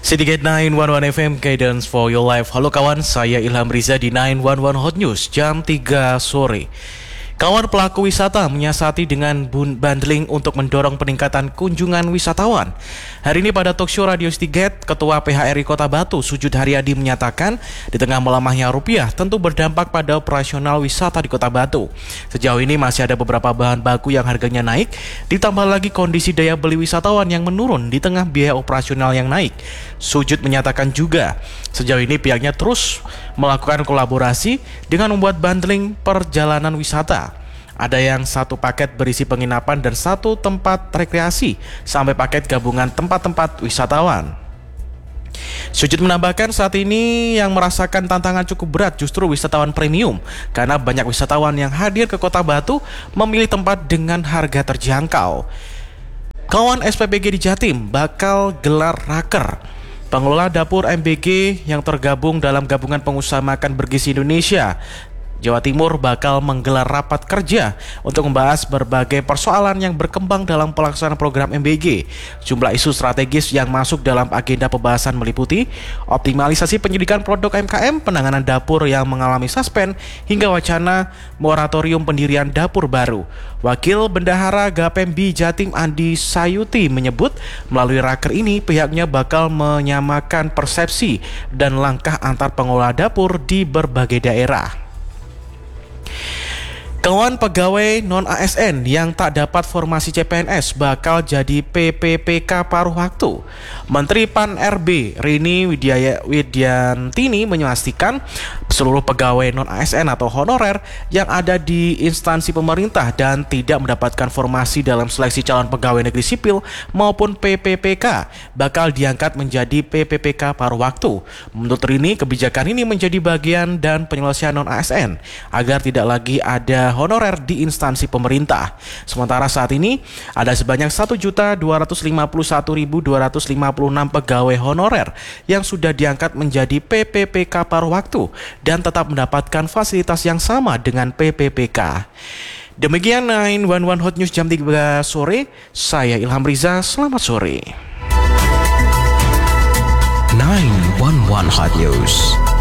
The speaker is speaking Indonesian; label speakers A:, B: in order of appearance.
A: Sedikit 911 FM Guidance for Your Life. Halo kawan, saya Ilham Riza di 911 Hot News jam 3 sore. Kawan, pelaku wisata menyiasati dengan bundling untuk mendorong peningkatan kunjungan wisatawan. Hari ini pada talkshow Radio Stiget, Ketua PHRI Kota Batu, Sujud Haryadi menyatakan di tengah melemahnya rupiah tentu berdampak pada operasional wisata di Kota Batu. Sejauh ini masih ada beberapa bahan baku yang harganya naik, ditambah lagi kondisi daya beli wisatawan yang menurun di tengah biaya operasional yang naik. Sujud menyatakan juga, sejauh ini pihaknya terus melakukan kolaborasi dengan membuat bundling perjalanan wisata. Ada yang satu paket berisi penginapan dan satu tempat rekreasi, sampai paket gabungan tempat-tempat wisatawan. Sujud menambahkan saat ini yang merasakan tantangan cukup berat justru wisatawan premium, karena banyak wisatawan yang hadir ke Kota Batu memilih tempat dengan harga terjangkau. Kawan, SPBG di Jatim bakal gelar raker. Pengelola dapur MBG yang tergabung dalam Gabungan Pengusaha Makan Bergizi Indonesia Jawa Timur bakal menggelar rapat kerja untuk membahas berbagai persoalan yang berkembang dalam pelaksanaan program MBG. Jumlah isu strategis yang masuk dalam agenda pembahasan meliputi optimalisasi penyidikan produk UMKM, penanganan dapur yang mengalami suspend, hingga wacana moratorium pendirian dapur baru. Wakil Bendahara Gapembi Jatim Andi Sayuti menyebut melalui raker ini pihaknya bakal menyamakan persepsi dan langkah antar pengelola dapur di berbagai daerah. Kawan, pegawai non-ASN yang tak dapat formasi CPNS bakal jadi PPPK paruh waktu. Menteri Pan-RB Rini Widiantini memastikan seluruh pegawai non-ASN atau honorer yang ada di instansi pemerintah dan tidak mendapatkan formasi dalam seleksi calon pegawai negeri sipil maupun PPPK bakal diangkat menjadi PPPK paruh waktu. Menurut Rini, kebijakan ini menjadi bagian dan penyelesaian non-ASN agar tidak lagi ada honorer di instansi pemerintah. Sementara saat ini ada sebanyak 1.251.256 pegawai honorer yang sudah diangkat menjadi PPPK paruh waktu dan tetap mendapatkan fasilitas yang sama dengan PPPK. Demikian 911 Hot News jam 3 sore. Saya Ilham Riza, selamat sore.
B: 911 Hot News.